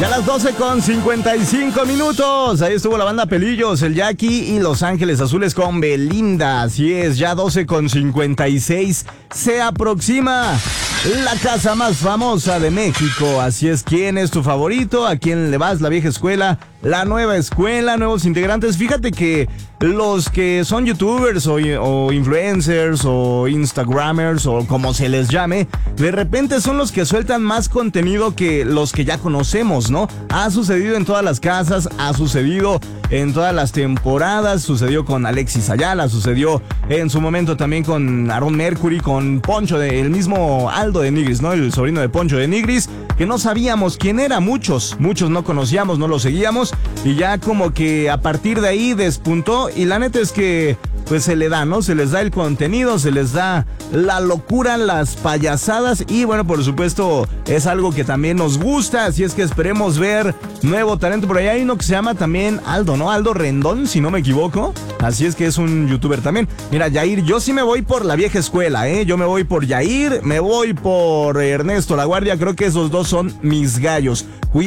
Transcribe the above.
Ya las 12:55. Ahí estuvo la banda Pelillos, el Jackie y Los Ángeles Azules con Belinda. Así es, ya 12:56. Se aproxima la casa más famosa de México. Así es, ¿quién es tu favorito? ¿A quién le vas? ¿La vieja escuela? ¿La nueva escuela? ¿Nuevos integrantes? Fíjate que los que son youtubers o influencers o instagramers o como se les llame, de repente son los que sueltan más contenido que los que ya conocemos, ¿no? Ha sucedido en todas las casas, ha sucedido en todas las temporadas, sucedió con Alexis Ayala, sucedió en su momento también con Aaron Mercury, con Poncho, el mismo Aldo de Nigris, ¿no? El sobrino de Poncho de Nigris, que no sabíamos quién era, muchos no conocíamos, no lo seguíamos, y ya como que a partir de ahí despuntó, y la neta es que pues se le da, ¿no? Se les da el contenido, se les da la locura, las payasadas, y bueno, por supuesto es algo que también nos gusta, así es que esperemos ver nuevo talento. Por ahí hay uno que se llama también Aldo, ¿no? Aldo Rendón, si no me equivoco, así es que es un youtuber también. Mira, Yair, yo sí me voy por la vieja escuela, yo me voy por Yair, me voy por Ernesto La Guardia, creo que esos dos son mis gallos.